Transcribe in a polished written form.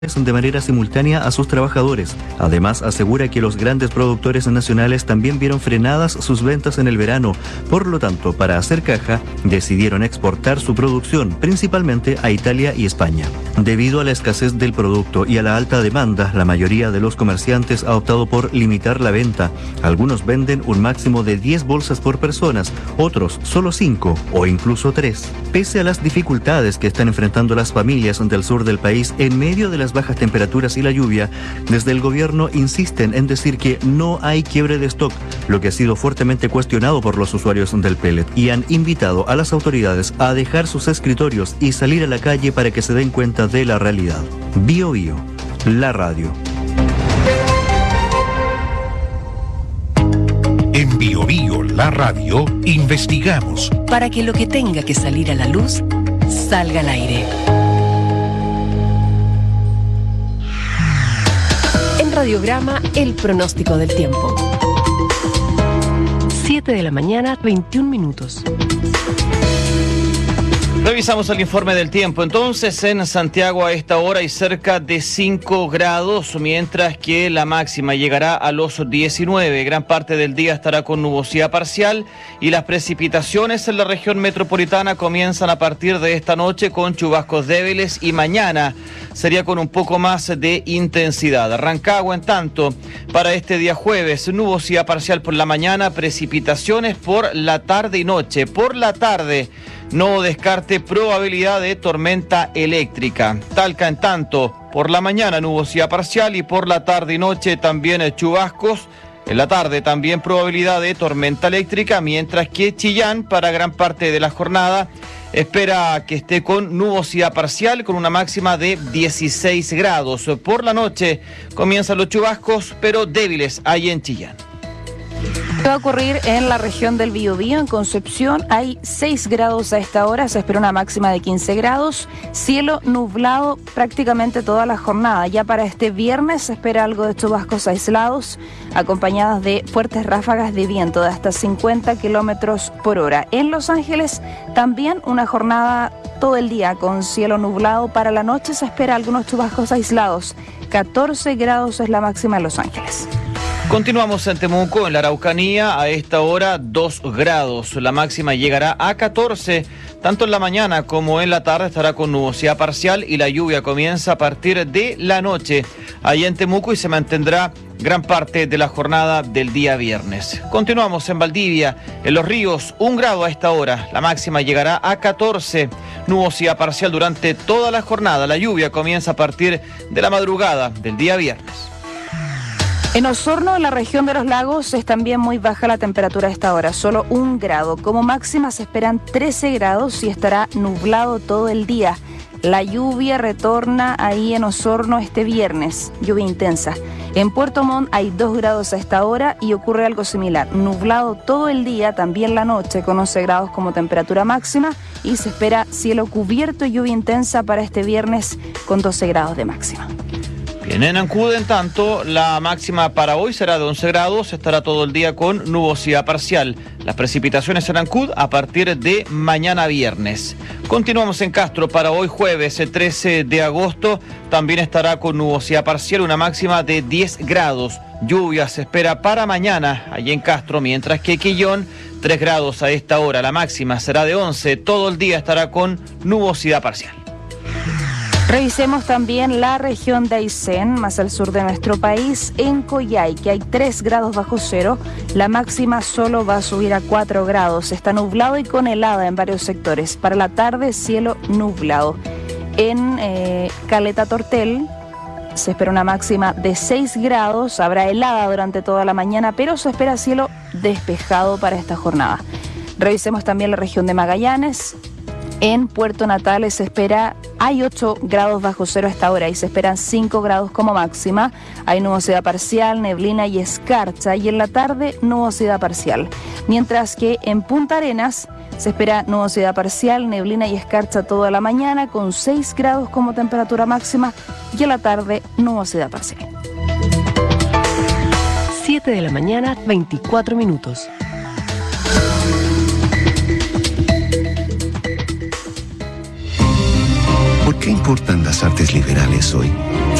de manera simultánea a sus trabajadores. Además, asegura que los grandes productores nacionales también vieron frenadas sus ventas en el verano. Por lo tanto, para hacer caja, decidieron exportar su producción, principalmente a Italia y España. Debido a la escasez del producto y a la alta demanda, la mayoría de los comerciantes ha optado por limitar la venta. Algunos venden un máximo de 10 bolsas por personas, otros solo 5 o incluso 3. Pese a las dificultades que están enfrentando las familias del sur del país en medio de las bajas temperaturas y la lluvia, desde el gobierno insisten en decir que no hay quiebre de stock, lo que ha sido fuertemente cuestionado por los usuarios del pellet, y han invitado a las autoridades a dejar sus escritorios y salir a la calle para que se den cuenta de la realidad. Bio Bio, la radio. En Bio Bio, la radio, investigamos para que lo que tenga que salir a la luz salga al aire. En Radiograma, el pronóstico del tiempo. 7 de la mañana, 21 minutos. Revisamos el informe del tiempo. Entonces, en Santiago a esta hora hay cerca de 5 grados, mientras que la máxima llegará a los 19. Gran parte del día estará con nubosidad parcial y las precipitaciones en la región metropolitana comienzan a partir de esta noche con chubascos débiles y mañana sería con un poco más de intensidad. Rancagua, en tanto, para este día jueves, nubosidad parcial por la mañana, precipitaciones por la tarde y noche. Por la tarde, no descarte probabilidad de tormenta eléctrica. Talca, en tanto, por la mañana nubosidad parcial y por la tarde y noche también chubascos. En la tarde también probabilidad de tormenta eléctrica, mientras que Chillán, para gran parte de la jornada, espera que esté con nubosidad parcial con una máxima de 16 grados. Por la noche comienzan los chubascos, pero débiles ahí en Chillán. ¿Qué va a ocurrir en la región del Biobío? En Concepción hay 6 grados a esta hora, se espera una máxima de 15 grados, cielo nublado prácticamente toda la jornada. Ya para este viernes se espera algo de chubascos aislados, acompañadas de fuertes ráfagas de viento de hasta 50 kilómetros por hora. En Los Ángeles también una jornada todo el día con cielo nublado. Para la noche se espera algunos chubascos aislados. 14 grados es la máxima en Los Ángeles. Continuamos en Temuco, en la Araucanía, a esta hora 2 grados. La máxima llegará a 14, tanto en la mañana como en la tarde estará con nubosidad parcial y la lluvia comienza a partir de la noche allá en Temuco y se mantendrá gran parte de la jornada del día viernes. Continuamos en Valdivia, en Los Ríos, 1 grado a esta hora. La máxima llegará a 14, nubosidad parcial durante toda la jornada. La lluvia comienza a partir de la madrugada del día viernes. En Osorno, en la región de los lagos, es también muy baja la temperatura a esta hora, solo 1 grado. Como máxima se esperan 13 grados y estará nublado todo el día. La lluvia retorna ahí en Osorno este viernes, lluvia intensa. En Puerto Montt hay 2 grados a esta hora y ocurre algo similar. Nublado todo el día, también la noche, con 11 grados como temperatura máxima y se espera cielo cubierto y lluvia intensa para este viernes con 12 grados de máxima. Bien, en Ancud, en tanto, la máxima para hoy será de 11 grados, estará todo el día con nubosidad parcial. Las precipitaciones en Ancud a partir de mañana viernes. Continuamos en Castro, para hoy jueves, el 13 de agosto, también estará con nubosidad parcial, una máxima de 10 grados. Lluvia se espera para mañana, allí en Castro, mientras que Quillón, 3 grados a esta hora, la máxima será de 11, todo el día estará con nubosidad parcial. Revisemos también la región de Aysén, más al sur de nuestro país, en Coyhai, que hay 3 grados bajo cero. La máxima solo va a subir a 4 grados. Está nublado y con helada en varios sectores. Para la tarde, cielo nublado. En Caleta Tortel se espera una máxima de 6 grados. Habrá helada durante toda la mañana, pero se espera cielo despejado para esta jornada. Revisemos también la región de Magallanes. En Puerto Natales se espera, hay 8 grados bajo cero a esta hora y se esperan 5 grados como máxima. Hay nubosidad parcial, neblina y escarcha y en la tarde nubosidad parcial. Mientras que en Punta Arenas se espera nubosidad parcial, neblina y escarcha toda la mañana con 6 grados como temperatura máxima y en la tarde nubosidad parcial. 7 de la mañana, 24 minutos. ¿qué importan las artes liberales hoy?